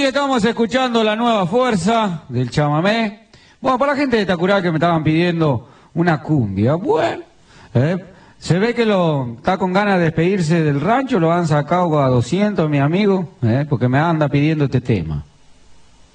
estamos escuchando La Nueva Fuerza del chamamé. Bueno, para la gente de Tacurá que me estaban pidiendo una cumbia, bueno, se ve que está con ganas de despedirse del rancho, lo han sacado a 200 mi amigo, porque me anda pidiendo este tema.